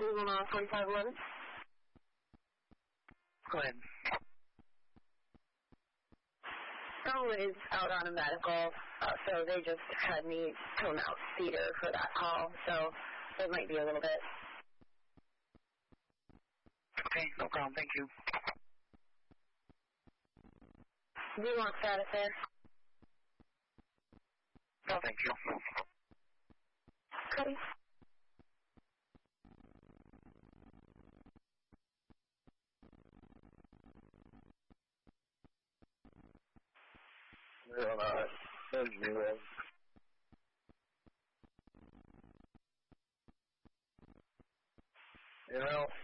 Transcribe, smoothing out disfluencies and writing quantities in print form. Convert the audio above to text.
Cleveland on 4511. Go ahead. Someone is out on a medical, so they just had me come out Cedar for that call, so it might be a little bit. Okay, no problem. Thank you. Do you want status there? No, thank you. Cody? Zero. You know,